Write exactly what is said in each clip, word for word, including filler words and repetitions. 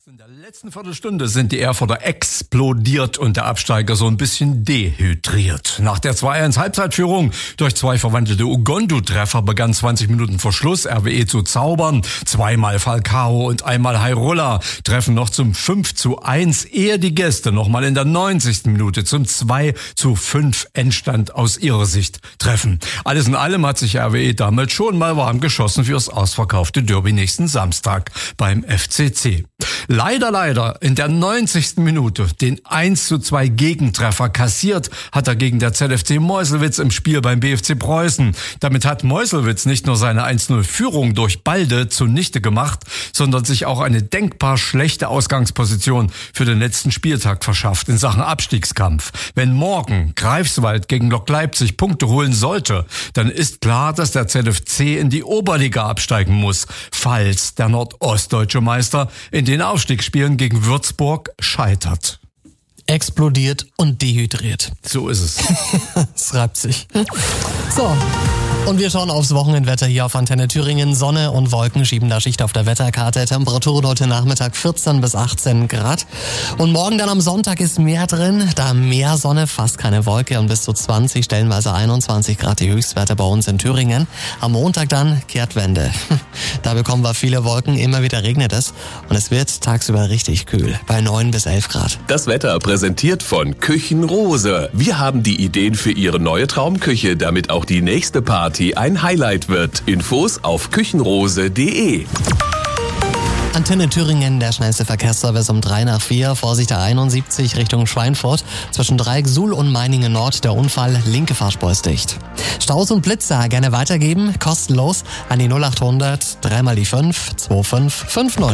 In der letzten Viertelstunde sind die Erfurter explodiert und der Absteiger so ein bisschen dehydriert. Nach der zwei eins Halbzeitführung durch zwei verwandelte Ugondu-Treffer begann zwanzig Minuten vor Schluss R W E zu zaubern. Zweimal Falcao und einmal Hairola treffen noch zum fünf zu eins, ehe die Gäste nochmal in der neunzigsten Minute zum zwei zu fünf Endstand aus ihrer Sicht treffen. Alles in allem hat sich R W E damals schon mal warm geschossen fürs ausverkaufte Derby nächsten Samstag beim F C C. Leider, leider, in der neunzigsten Minute den eins zu zwei Gegentreffer kassiert hat er gegen der Z F C Meuselwitz im Spiel beim B F C Preußen. Damit hat Meuselwitz nicht nur seine eins null Führung durch Balde zunichte gemacht, sondern sich auch eine denkbar schlechte Ausgangsposition für den letzten Spieltag verschafft in Sachen Abstiegskampf. Wenn morgen Greifswald gegen Lok Leipzig Punkte holen sollte, dann ist klar, dass der Z F C in die Oberliga absteigen muss, falls der nordostdeutsche Meister in den Aufstiegsspielen gegen Würzburg scheitert. Explodiert und dehydriert. So ist es. Es reibt sich. So. Und wir schauen aufs Wochenendwetter hier auf Antenne Thüringen. Sonne und Wolken schieben da Schicht auf der Wetterkarte. Temperaturen heute Nachmittag vierzehn bis achtzehn Grad. Und morgen dann am Sonntag ist mehr drin. Da mehr Sonne, fast keine Wolke und bis zu zwanzig, stellenweise einundzwanzig Grad die Höchstwerte bei uns in Thüringen. Am Montag dann Kehrtwende. Da bekommen wir viele Wolken, immer wieder regnet es. Und es wird tagsüber richtig kühl, bei neun bis elf Grad. Das Wetter präsentiert von Küchenrose. Wir haben die Ideen für Ihre neue Traumküche, damit auch die nächste Party ein Highlight wird. Infos auf küchenrose punkt de. Antenne Thüringen, der schnellste Verkehrsservice um drei nach vier. Vorsicht der einundsiebzig Richtung Schweinfurt. Zwischen Dreieck Suhl und Meiningen Nord der Unfall. Linke Fahrspur ist dicht. Staus und Blitzer gerne weitergeben. Kostenlos an die null achthundert drei mal die fünf zwei fünf fünf null.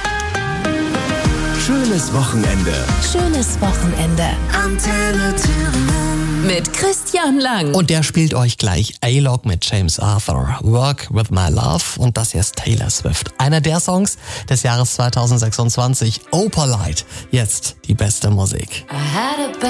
Schönes Wochenende. Schönes Wochenende. Antenne Thüringen. Mit Christian Lang. Und der spielt euch gleich A-Log mit James Arthur. Work with my love. Und das hier ist Taylor Swift. Einer der Songs des Jahres zweitausendsechsundzwanzig. Opalite. Jetzt die beste Musik. I had a